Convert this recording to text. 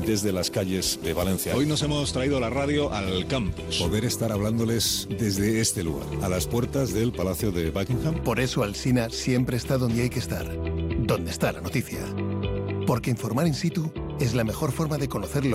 desde las calles de Valencia. Hoy nos hemos traído la radio al campus. Poder estar hablándoles desde este lugar, a las puertas del Palacio de Buckingham. Por eso Alsina siempre está donde hay que estar, donde está la noticia. Porque informar in situ es la mejor forma de conocer